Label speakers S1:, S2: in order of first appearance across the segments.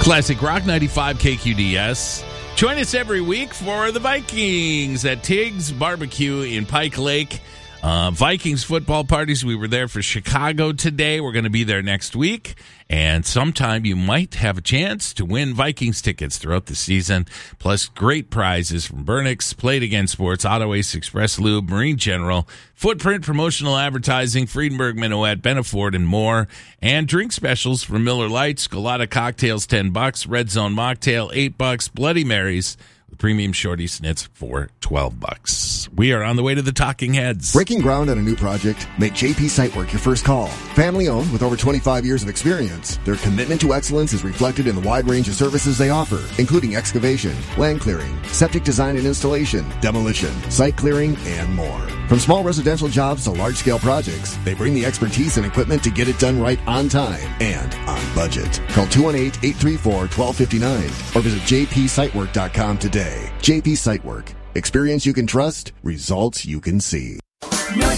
S1: Classic Rock 95 KQDS. Join us every week for the Vikings at Tiggs Barbecue in Pike Lake. Vikings football parties. We were there for Chicago today. We're going to be there next week. And sometime you might have a chance to win Vikings tickets throughout the season. Plus great prizes from Burnix, Play It Again Sports, Auto Ace, Express Lube, Marine General, Footprint Promotional Advertising, Friedenberg Minuet, Benaford, and more. And drink specials from Miller Lite, Scolata Cocktails, $10, Red Zone Mocktail, $8, Bloody Marys, Premium Shorty Snits for $12. We are on the way to the Talking Heads.
S2: Breaking ground on a new project? Make JP Sitework your first call. Family owned with over 25 years of experience, their commitment to excellence is reflected in the wide range of services they offer, including excavation, land clearing, septic design and installation, demolition, site clearing, and more. From small residential jobs to large-scale projects, they bring the expertise and equipment to get it done right on time and on budget. Call 218-834-1259 or visit jpsitework.com today. JP Sitework. Experience you can trust, results you can see.
S3: North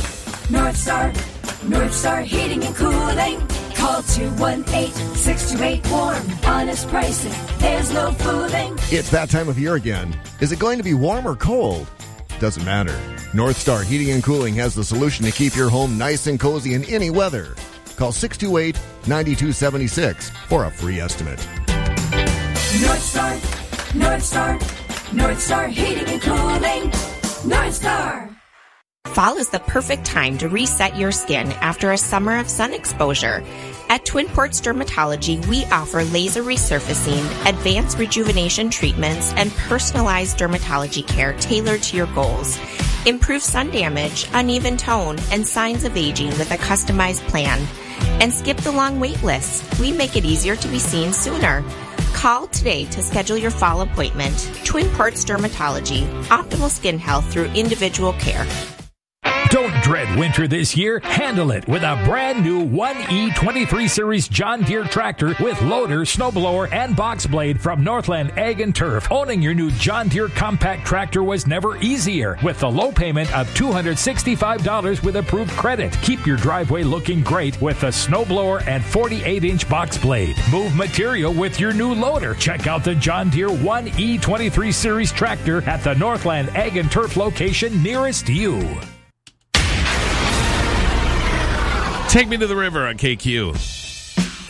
S3: Star Heating and Cooling. Call 218-628-WARM. Honest pricing, there's no fooling.
S2: It's that time of year again. Is it going to be warm or cold? Doesn't matter. North Star Heating and Cooling has the solution to keep your home nice and cozy in any weather. Call 628-9276 for a free estimate.
S3: North Star Heating and Cooling. North Star.
S4: Fall is the perfect time to reset your skin after a summer of sun exposure. At Twin Ports Dermatology, we offer laser resurfacing, advanced rejuvenation treatments, and personalized dermatology care tailored to your goals. Improve sun damage, uneven tone, and signs of aging with a customized plan. And skip the long wait lists. We make it easier to be seen sooner. Call today to schedule your fall appointment. Twin Ports Dermatology, optimal skin health through individual care.
S5: Don't dread winter this year. Handle it with a brand new 1E23 Series John Deere tractor with loader, snowblower, and box blade from Northland Ag and Turf. Owning your new John Deere compact tractor was never easier with the low payment of $265 with approved credit. Keep your driveway looking great with the snowblower and 48-inch box blade. Move material with your new loader. Check out the John Deere 1E23 Series tractor at the Northland Ag and Turf location nearest you.
S1: Take me to the river on KQ.